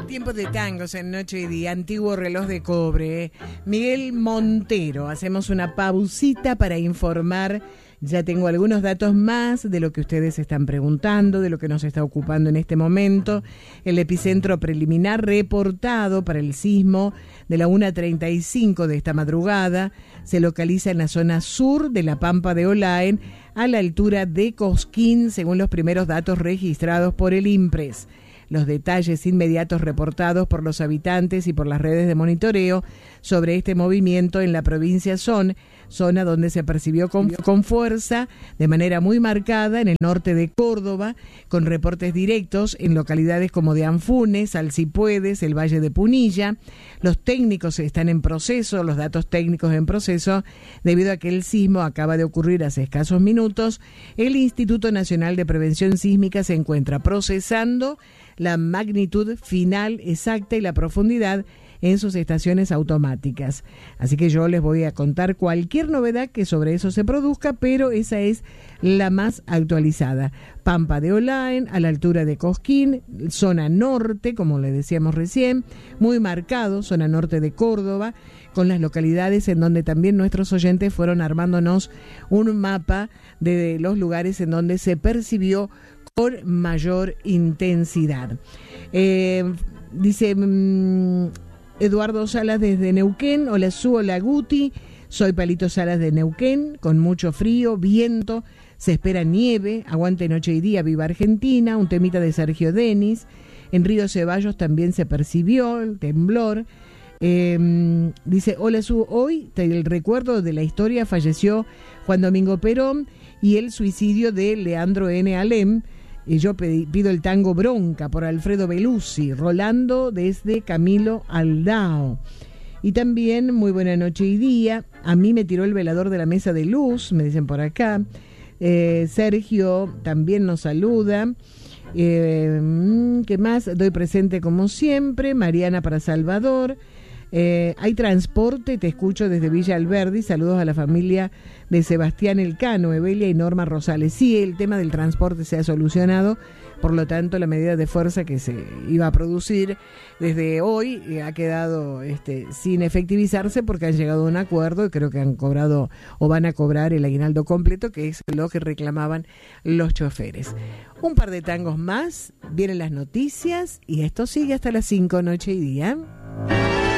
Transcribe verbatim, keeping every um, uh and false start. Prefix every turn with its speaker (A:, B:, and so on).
A: Tiempo de tangos en Noche y Día, antiguo reloj de cobre. Miguel Montero, hacemos una pausita para informar. Ya tengo algunos datos más de lo que ustedes están preguntando, de lo que nos está ocupando en este momento. El epicentro preliminar reportado para el sismo de la una treinta y cinco de esta madrugada se localiza en la zona sur de la Pampa de Olaen, a la altura de Cosquín, según los primeros datos registrados por el INPRES. Los detalles inmediatos reportados por los habitantes y por las redes de monitoreo sobre este movimiento en la provincia son zona donde se percibió con, con fuerza, de manera muy marcada, en el norte de Córdoba, con reportes directos en localidades como de Anfunes, Alcipuedes, el Valle de Punilla. Los técnicos están en proceso, los datos técnicos en proceso, debido a que el sismo acaba de ocurrir hace escasos minutos. El Instituto Nacional de Prevención Sísmica se encuentra procesando la magnitud final exacta y la profundidad en sus estaciones automáticas. Así que yo les voy a contar cualquier novedad que sobre eso se produzca, pero esa es la más actualizada. Pampa de Olaen, a la altura de Cosquín, zona norte, como le decíamos recién, muy marcado, zona norte de Córdoba, con las localidades en donde también nuestros oyentes fueron armándonos un mapa de los lugares en donde se percibió con mayor intensidad. Eh, dice mmm, Eduardo Salas desde Neuquén. Hola Su, hola Guti. Soy Palito Salas de Neuquén, con mucho frío, viento, se espera nieve, aguante noche y día, viva Argentina. Un temita de Sergio Denis. En Río Ceballos también se percibió el temblor. Eh, dice, hola Su, hoy el recuerdo de la historia falleció Juan Domingo Perón y el suicidio de Leandro N. Alem. Y yo pedí, pido el tango Bronca por Alfredo Belusi, Rolando desde Camilo Aldao. Y también, muy buena noche y día, a mí me tiró el velador de la mesa de luz, me dicen por acá. Eh, Sergio también nos saluda. Eh, ¿Qué más? Doy presente como siempre. Mariana para Salvador. Eh, hay transporte, te escucho desde Villa Alberdi. Saludos a la familia de Sebastián Elcano, Evelia y Norma Rosales. Sí, el tema del transporte se ha solucionado, por lo tanto la medida de fuerza que se iba a producir desde hoy eh, ha quedado este, sin efectivizarse, porque han llegado a un acuerdo y creo que han cobrado o van a cobrar el aguinaldo completo, que es lo que reclamaban los choferes. Un par de tangos más, vienen las noticias y esto sigue hasta las cinco, noche y día.